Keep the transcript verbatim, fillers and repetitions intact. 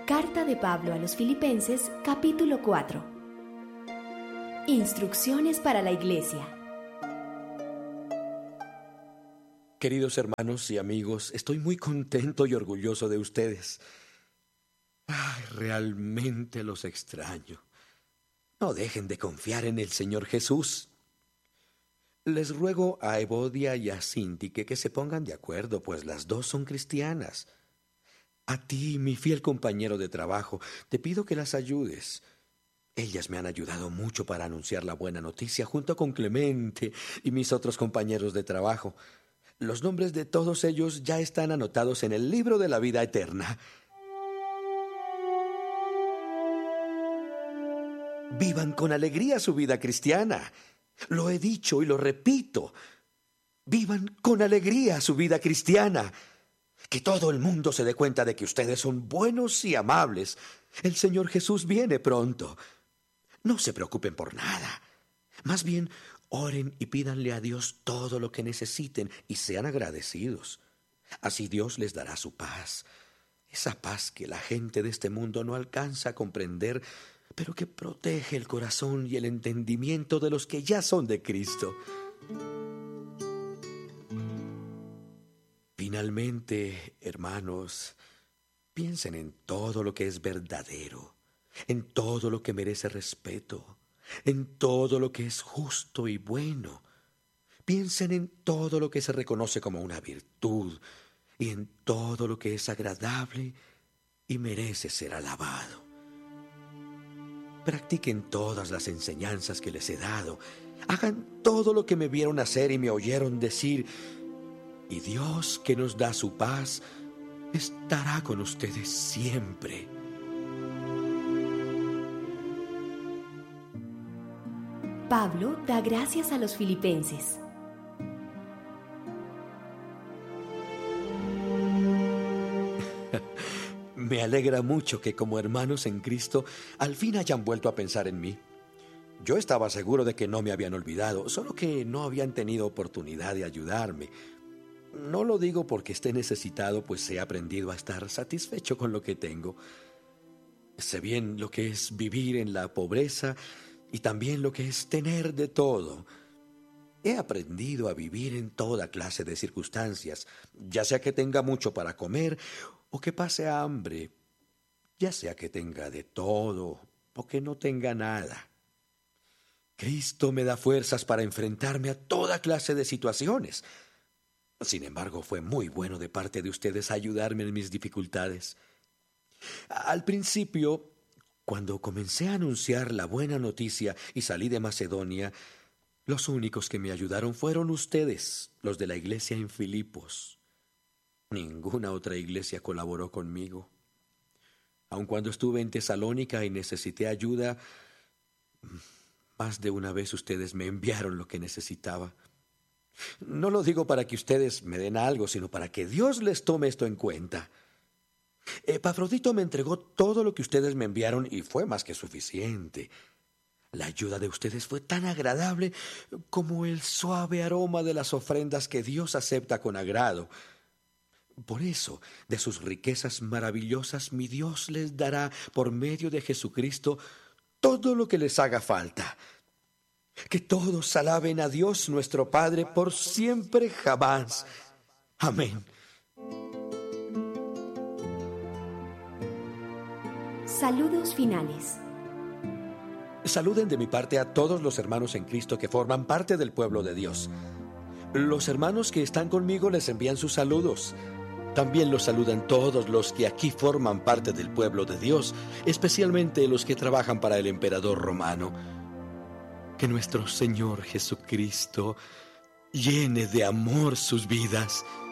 Carta de Pablo a los Filipenses, capítulo cuatro. Instrucciones para la Iglesia. Queridos hermanos y amigos, estoy muy contento y orgulloso de ustedes. Ay, realmente los extraño. No dejen de confiar en el Señor Jesús. Les ruego a Evodia y a Sintique que se pongan de acuerdo, pues las dos son cristianas. A ti, mi fiel compañero de trabajo, te pido que las ayudes. Ellas me han ayudado mucho para anunciar la buena noticia junto con Clemente y mis otros compañeros de trabajo. Los nombres de todos ellos ya están anotados en el libro de la vida eterna. Vivan con alegría su vida cristiana. Lo he dicho y lo repito. Vivan con alegría su vida cristiana. Que todo el mundo se dé cuenta de que ustedes son buenos y amables. El Señor Jesús viene pronto. No se preocupen por nada. Más bien, oren y pídanle a Dios todo lo que necesiten y sean agradecidos. Así Dios les dará su paz. Esa paz que la gente de este mundo no alcanza a comprender, pero que protege el corazón y el entendimiento de los que ya son de Cristo. Finalmente, hermanos, piensen en todo lo que es verdadero, en todo lo que merece respeto, en todo lo que es justo y bueno. Piensen en todo lo que se reconoce como una virtud y en todo lo que es agradable y merece ser alabado. Practiquen todas las enseñanzas que les he dado. Hagan todo lo que me vieron hacer y me oyeron decir. Y Dios, que nos da su paz, estará con ustedes siempre. Pablo da gracias a los filipenses. Me alegra mucho que como hermanos en Cristo al fin hayan vuelto a pensar en mí. Yo estaba seguro de que no me habían olvidado, solo que no habían tenido oportunidad de ayudarme. No lo digo porque esté necesitado, pues he aprendido a estar satisfecho con lo que tengo. Sé bien lo que es vivir en la pobreza y también lo que es tener de todo. He aprendido a vivir en toda clase de circunstancias, ya sea que tenga mucho para comer o que pase hambre, ya sea que tenga de todo o que no tenga nada. Cristo me da fuerzas para enfrentarme a toda clase de situaciones. Sin embargo, fue muy bueno de parte de ustedes ayudarme en mis dificultades. Al principio, cuando comencé a anunciar la buena noticia y salí de Macedonia, los únicos que me ayudaron fueron ustedes, los de la iglesia en Filipos. Ninguna otra iglesia colaboró conmigo. Aun cuando estuve en Tesalónica y necesité ayuda, más de una vez ustedes me enviaron lo que necesitaba. No lo digo para que ustedes me den algo, sino para que Dios les tome esto en cuenta. Epafrodito me entregó todo lo que ustedes me enviaron y fue más que suficiente. La ayuda de ustedes fue tan agradable como el suave aroma de las ofrendas que Dios acepta con agrado. Por eso, de sus riquezas maravillosas, mi Dios les dará, por medio de Jesucristo, todo lo que les haga falta. Que todos alaben a Dios nuestro Padre por siempre jamás. Amén. Saludos finales. Saluden de mi parte a todos los hermanos en Cristo que forman parte del pueblo de Dios. Los hermanos que están conmigo les envían sus saludos. También los saludan todos los que aquí forman parte del pueblo de Dios, especialmente los que trabajan para el emperador romano. Que nuestro Señor Jesucristo llene de amor sus vidas.